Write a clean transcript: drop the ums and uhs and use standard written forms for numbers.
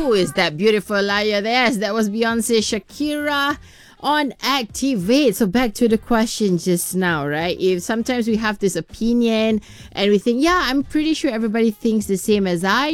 Who is that beautiful liar? Yes, that was Beyonce Shakira on Activate. So back to the question just now, right? If sometimes we have this opinion and we think, yeah, I'm pretty sure everybody thinks the same as I